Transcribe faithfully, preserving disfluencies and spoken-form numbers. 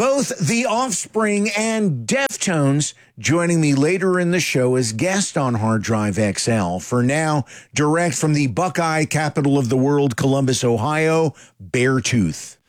both The Offspring and Deftones, joining me later in the show as guest on Hard Drive X L. For now, direct from the Buckeye capital of the world, Columbus, Ohio, Beartooth.